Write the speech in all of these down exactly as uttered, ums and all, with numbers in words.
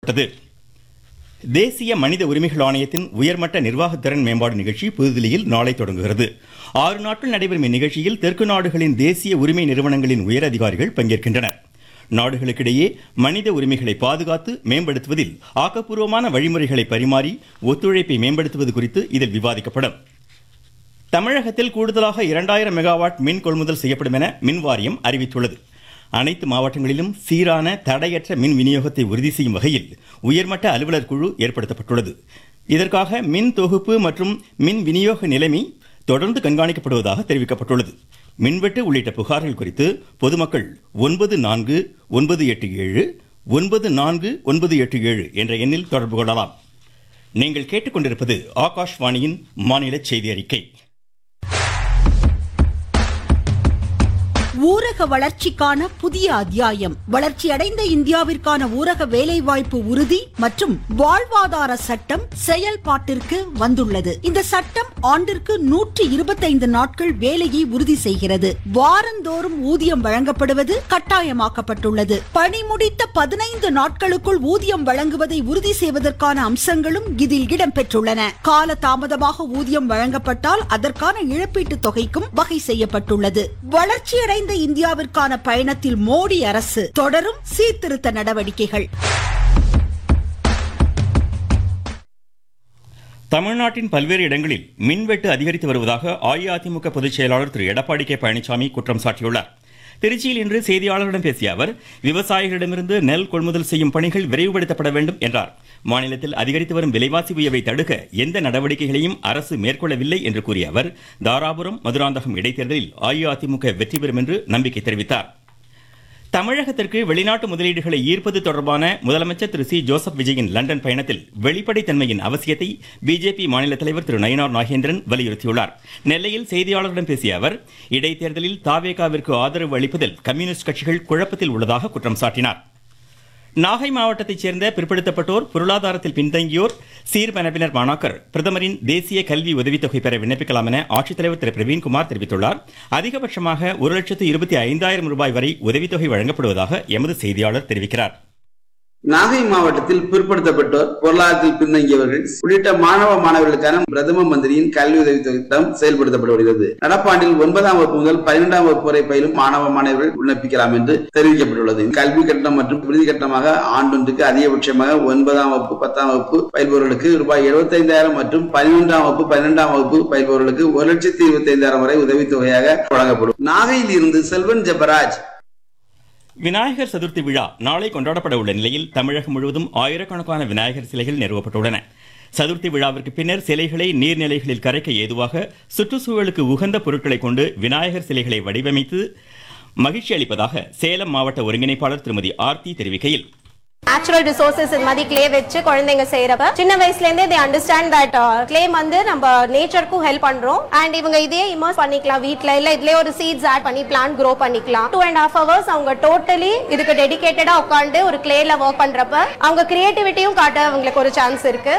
அறிவிக்கப்பட்டது. தேசிய மனித உரிமைகள் ஆணையத்தின் உயர்மட்ட நிர்வாக திறன் மேம்பாடு நிகழ்ச்சி புதுதில்லியில் நாளை தொடங்குகிறது. ஆறு நாட்கள் நடைபெறும் இந்நிகழ்ச்சியில் தெற்கு நாடுகளின் தேசிய உரிமை நிறுவனங்களின் உயர் அதிகாரிகள் பங்கேற்கின்றனர். நாடுகளுக்கிடையே மனித உரிமைகளை பாதுகாத்து மேம்படுத்துவதில் ஆக்கப்பூர்வமான வழிமுறைகளை பரிமாறி ஒத்துழைப்பை மேம்படுத்துவது குறித்து இதில் விவாதிக்கப்படும். தமிழகத்தில் கூடுதலாக இரண்டாயிரம் மெகாவாட் மின் கொள்முதல் செய்யப்படும் என மின் வாரியம் அறிவித்துள்ளது. அனைத்து மாவட்டங்களிலும் சீரான தடையற்ற மின் விநியோகத்தை உறுதி செய்யும் வகையில் உயர்மட்ட அலுவலர் குழு ஏற்படுத்தப்பட்டுள்ளது. இதற்காக மின் தொகுப்பு மற்றும் மின் விநியோக நிலைமை தொடர்ந்து கண்காணிக்கப்படுவதாக தெரிவிக்கப்பட்டுள்ளது. மின்வெட்டு உள்ளிட்ட புகார்கள் குறித்து பொதுமக்கள் ஒன்பது நான்கு ஒன்பது எட்டு ஏழு ஒன்பது நான்கு ஒன்பது எட்டு ஏழு என்ற எண்ணில் தொடர்பு கொள்ளலாம். நீங்கள் கேட்டுக்கொண்டிருப்பது ஆகாஷ்வாணியின் மாநில செய்தி அறிக்கை. ஊரக வளர்ச்சிக்கான புதிய அத்தியாயம். வளர்ச்சியடைந்த இந்தியாவிற்கான ஊரக வேலைவாய்ப்பு உறுதி மற்றும் வாழ்வாதார சட்டம் செயல்பாட்டிற்கு வந்துள்ளது. இந்த சட்டம் ஆண்டிற்கு நூற்றி இருபத்தைந்து நாட்கள் வேலையை உறுதி செய்கிறது. வாரந்தோறும் ஊதியம் வழங்கப்படுவது கட்டாயமாக்கப்பட்டுள்ளது. பணி முடித்த பதினைந்து நாட்களுக்குள் ஊதியம் வழங்குவதை உறுதி செய்வதற்கான அம்சங்களும் இதில் இடம்பெற்றுள்ளன. கால தாமதமாக ஊதியம் வழங்கப்பட்டால் அதற்கான இழப்பீட்டு தொகைக்கும் வகை செய்யப்பட்டுள்ளது. வளர்ச்சியடைந்த இந்தியாவிற்கான பயணத்தில் மோடி அரசு தொடரும் சீர்திருத்த நடவடிக்கைகள். தமிழ்நாட்டின் பல்வேறு இடங்களில் மின்வெட்டு அதிகரித்து வருவதாக அஇஅதிமுக பொதுச் செயலாளர் திரு எடப்பாடி கே பழனிசாமி குற்றம் சாட்டியுள்ளார். திருச்சியில் இன்று செய்தியாளர்களிடம் பேசிய அவர், விவசாயிகளிடமிருந்து நெல் கொள்முதல் செய்யும் பணிகள் விரைவுபடுத்தப்பட வேண்டும் என்றார். மாநிலத்தில் அதிகரித்து வரும் விலைவாசி உயர்வை தடுக்க எந்த நடவடிக்கைகளையும் அரசு மேற்கொள்ளவில்லை என்று கூறிய அவர், தாராபுரம் மதுராந்தகம் இடைத்தேர்தலில் அஇஅதிமுக வெற்றி பெறும் என்று நம்பிக்கை தெரிவித்தார். தமிழகத்திற்கு வெளிநாட்டு முதலீடுகளை ஈர்ப்பது தொடர்பான முதலமைச்சர் திரு சி ஜோசப் விஜயின் லண்டன் பயணத்தில் வெளிப்படைத்தன்மையின் அவசியத்தை பிஜேபி மாநில தலைவர் திரு நயினார் நாகேந்திரன் வலியுறுத்தியுள்ளார். நெல்லையில் செய்தியாளர்களிடம் பேசிய அவர், இடைத்தேர்தலில் தாவேகாவிற்கு ஆதரவு அளிப்பதில் கம்யூனிஸ்ட் கட்சிகள் குழப்பத்தில் உள்ளதாக குற்றம் சாட்டினார். நாகை மாவட்டத்தைச் சேர்ந்த பிற்படுத்தப்பட்டோர், பொருளாதாரத்தில் பின்தங்கியோர், சீர்மரபினர் மாணாக்கர் பிரதமரின் தேசிய கல்வி உதவித்தொகை பெற விண்ணப்பிக்கலாம் என ஆட்சித்தலைவர் திரு பிரவீன்குமார் தெரிவித்துள்ளார். அதிகபட்சமாக ஒரு லட்சத்து இருபத்தி ஐந்தாயிரம் ரூபாய் வரை உதவித்தொகை வழங்கப்படுவதாக எமது செய்தியாளர் தெரிவிக்கிறார். நாகை மாவட்டத்தில் பிற்படுத்தப்பட்டோர், பொருளாதாரத்தில் பின்தங்கியவர்கள் உள்ளிட்ட மாணவ மாணவர்களுக்கான பிரதம மந்திரியின் கல்வி உதவி திட்டம் செயல்படுத்தப்பட்டு வருகிறது. நடப்பாண்டில் ஒன்பதாம் வகுப்பு முதல் பன்னிரெண்டாம் வகுப்பு வரை பயிலும் மாணவ மாணவர்கள் விண்ணப்பிக்கலாம் என்று தெரிவிக்கப்பட்டுள்ளது. கல்வி கட்டணம் மற்றும் விடுதி கட்டணமாக ஆண்டொன்றுக்கு அதிகபட்சமாக ஒன்பதாம் வகுப்பு பத்தாம் வகுப்பு பயில்பவர்களுக்கு ரூபாய் எழுபத்தி ஐந்தாயிரம் மற்றும் பன்னிரெண்டாம் வகுப்பு பன்னிரெண்டாம் வகுப்பு பயில்பவர்களுக்கு ஒரு லட்சத்தி இருபத்தி ஐந்தாயிரம் வரை உதவித்தொகையாக வழங்கப்படும். நாகையில் இருந்து செல்வன் ஜெபராஜ். விநாயகர் சதுர்த்தி விழா நாளை கொண்டாடப்பட உள்ள நிலையில் தமிழகம் முழுவதும் ஆயிரக்கணக்கான விநாயகர் சிலைகள் நிறுவப்பட்டுள்ளன. சதுர்த்தி விழாவிற்கு பின்னர் சிலைகளை நீர்நிலைகளில் கரைக்க ஏதுவாக சுற்றுச்சூழலுக்கு உகந்த பொருட்களை கொண்டு விநாயகர் சிலைகளை வடிவமைத்து மகிழ்ச்சி அளிப்பதாக சேலம் மாவட்ட ஒருங்கிணைப்பாளர் திருமதி ஆர்த்தி தெரிவிக்கையில், நேச்சுரல் ரிசோர்சஸ் இந்த மாதிரி கிளே வச்சு குழந்தைங்க செய்யறப்ப சின்ன வயசுல இருந்தே they understand that கிளே வந்து நம்ம நேச்சருக்கும் ஹெல்ப் பண்றோம். அண்ட் இவங்க இதே இமர்ஸ் பண்ணிக்கலாம் வீட்ல, இல்ல இதுலயே ஒரு சீட்ஸ் ஆட் பண்ணி பிளான்ட் க்ரோ பண்ணிக்கலாம். டூ அண்ட் ஹாஃப் ஹவர்ஸ் அவங்க டோட்டலி இதுக்கு டெடிகேட்டடா உட்காந்து ஒரு கிளேல ஒர்க் பண்றப்ப அவங்க கிரியேட்டிவிட்டியும் காட்ட அவங்களுக்கு ஒரு சான்ஸ் இருக்கு.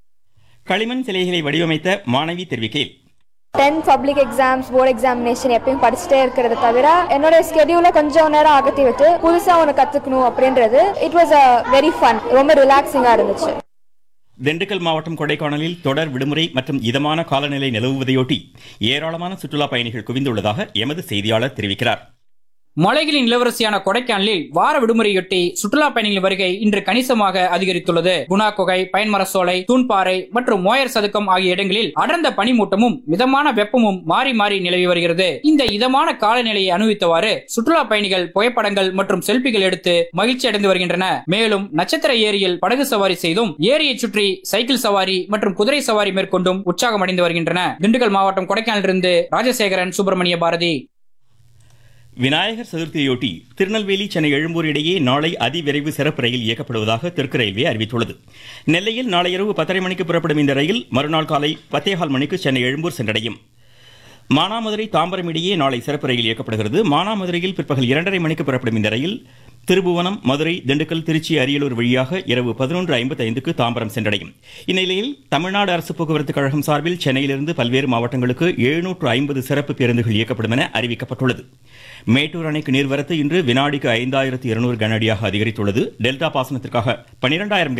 களிமண் சிலைகளை வடிவமைத்த மாணவி தெரிவிக்கையில், tenth public exams, board examination எப்பயும் படிச்சுட்டே இருக்கிறத தவிர என்னோட ஸ்கெடியூல கொஞ்சம் நேரம் அகத்தி விட்டு புதுசா ஒன்று கத்துக்கணும் அப்படின்றது it was a very fun, ரொம்ப ரிலாக்ஸிங்கா இருந்துச்சு. திண்டுக்கல் மாவட்டம் கொடைக்கானலில் தொடர் விடுமுறை மற்றும் இதமான காலநிலை நிலவுவதையொட்டி ஏராளமான சுற்றுலா பயணிகள் குவிந்துள்ளதாக எமது செய்தியாளர் தெரிவிக்கிறார். மலைகளின் இளவரசியான கொடைக்கானலில் வார விடுமுறையொட்டி சுற்றுலா பயணிகளின் வருகை இன்று கணிசமாக அதிகரித்துள்ளது. குணா குகை, பயன்மரசோலை, தூண்பாறை மற்றும் மோயர் சதுக்கம் ஆகிய இடங்களில் அடர்ந்த பனிமூட்டமும் மிதமான வெப்பமும் மாறி மாறி நிலவி வருகிறது. இந்த இதமான காலநிலையை அனுபவித்தவாறு சுற்றுலா பயணிகள் புகைப்படங்கள் மற்றும் செல்பிகள் எடுத்து மகிழ்ச்சி அடைந்து வருகின்றன. மேலும் நட்சத்திர ஏரியில் படகு சவாரி செய்தும், ஏரியை சுற்றி சைக்கிள் சவாரி மற்றும் குதிரை சவாரி மேற்கொண்டும் உற்சாகம் அடைந்து வருகின்றன. திண்டுக்கல் மாவட்டம் கொடைக்கானலிலிருந்து ராஜசேகரன், சுப்பிரமணிய பாரதி. விநாயகர் சதுர்த்தியையொட்டி திருநெல்வேலி, சென்னை எழும்பூர் இடையே நாளை அதிவிரைவு சிறப்பு ரயில் இயக்கப்படுவதாக தெற்கு ரயில்வே அறிவித்துள்ளது. நெல்லையில் நாளை இரவு பத்தரை மணிக்கு புறப்படும் இந்த ரயில் மறுநாள் காலை பத்தேகால் மணிக்கு சென்னை எழும்பூர் சென்றடையும். மானாமதுரை, தாம்பரம் இடையே நாளை சிறப்பு ரயில் இயக்கப்படுகிறது. மானாமதுரையில் பிற்பகல் இரண்டரை மணிக்கு புறப்படும் இந்த ரயில் திருபுவனம், மதுரை, திண்டுக்கல், திருச்சி, அரியலூர் வழியாக இரவு பதினொன்று ஐம்பத்தி ஐந்துக்கு தாம்பரம் சென்றடையும். இந்நிலையில் தமிழ்நாடு அரசு போக்குவரத்து கழகம் சார்பில் சென்னையிலிருந்து பல்வேறு மாவட்டங்களுக்கு எழுநூற்று ஐம்பது சிறப்பு பேருந்துகள் இயக்கப்படும் என அறிவிக்கப்பட்டுள்ளது. மேட்டூர் அணைக்கு நீர்வரத்து இன்று வினாடிக்கு ஐந்தாயிரத்து இருநூறு கனஅடியாக அதிகரித்துள்ளது. டெல்டா பாசனத்திற்காக பனிரெண்டாயிரம்